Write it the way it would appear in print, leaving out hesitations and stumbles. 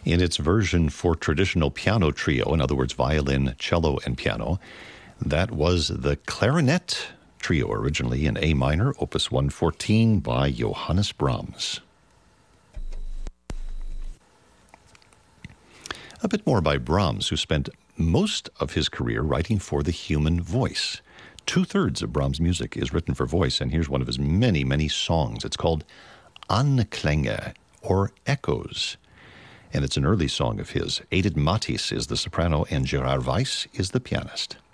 In its version for traditional piano trio, in other words, violin, cello, and piano, that was the Clarinet Trio, originally in A minor, opus 114 by Johannes Brahms. A bit more by Brahms, who spent most of his career writing for the human voice. 2/3 of Brahms' music is written for voice, and here's one of his many, many songs. It's called Anklänge, or Echoes, and it's an early song of his. Edith Matthis is the soprano, and Gerard Weiss is the pianist.